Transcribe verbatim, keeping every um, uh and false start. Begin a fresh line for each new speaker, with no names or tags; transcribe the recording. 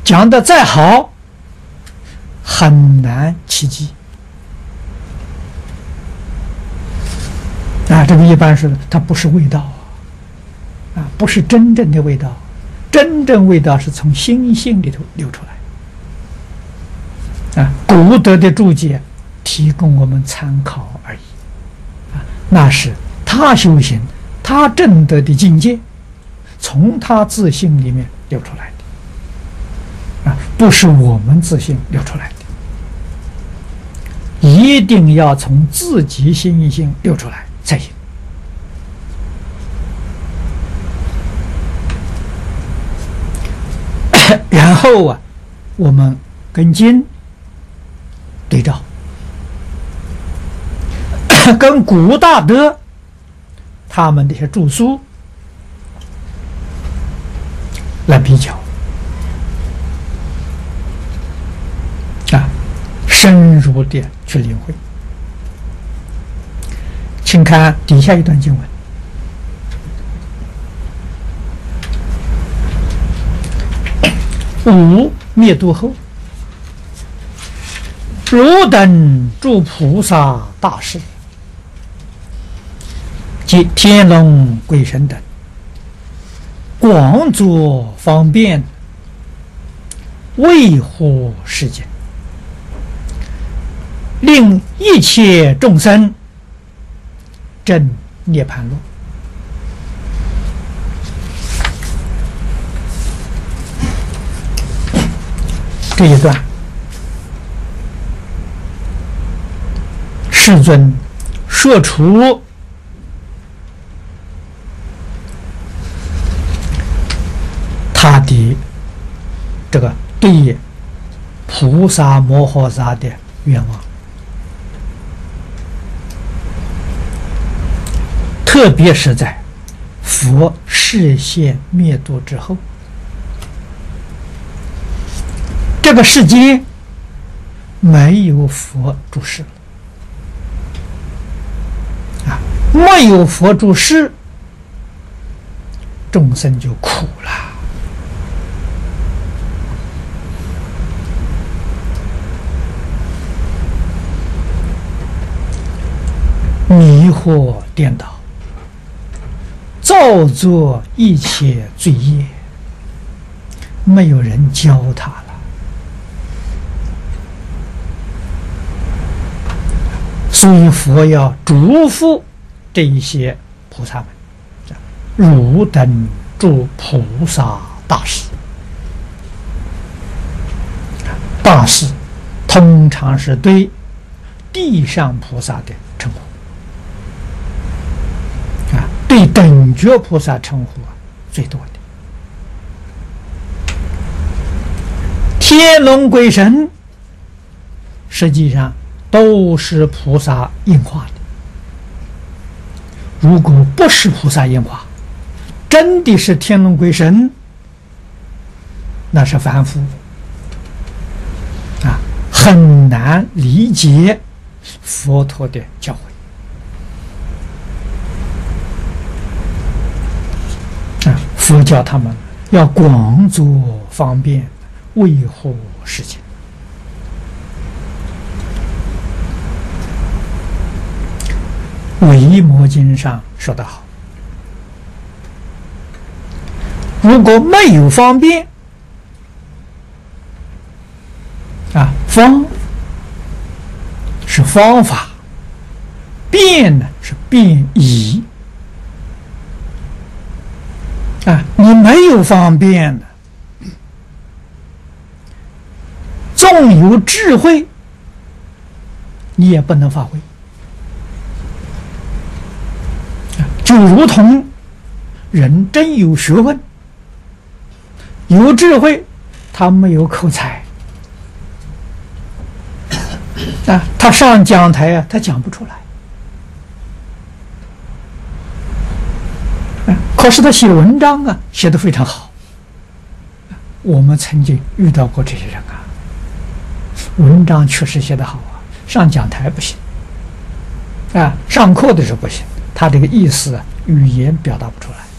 讲的再好，很难企及。啊，这个一般是它不是味道啊，不是真正的味道，真正味道是从心性里头流出来。啊，古德的注解提供我们参考而已。啊，那是他修行，他证得的境界，从他自性里面流出来的。啊，不是我们自性流出来的，一定要从自己心性流出来才行。然后啊，我们跟经对照，跟古大德他们这些著书来比较啊，深入的去领会。请看底下一段经文：吾灭度后，汝等诸菩萨大士，即天龙鬼神等，广作方便，为乎世间，令一切众生证涅槃路。这一段，世尊说出他的这个对菩萨摩诃萨的愿望，特别是在佛示现灭度之后，这个世间没有佛住世了啊，没有佛住世，众生就苦了。迷惑颠倒，造作一切罪业，没有人教他了。所以佛要嘱咐这一些菩萨们，汝等诸菩萨大士。大士通常是对地上菩萨的称呼啊，对等觉菩萨称呼啊最多的。天龙鬼神实际上都是菩萨应化的。如果不是菩萨应化，真的是天龙鬼神，那是凡夫啊，很难理解佛陀的教诲啊。佛教他们要广作方便，为乎世间。维摩经上说得好，如果没有方便啊，方是方法，便呢是便宜啊，你没有方便呢，纵有智慧，你也不能发挥。就如同人真有学问、有智慧，他没有口才啊，他上讲台啊，他讲不出来啊。可是他写文章啊，写得非常好。我们曾经遇到过这些人啊，文章确实写得好啊，上讲台不行啊，上课的时候不行。他这个意思啊，语言表达不出来。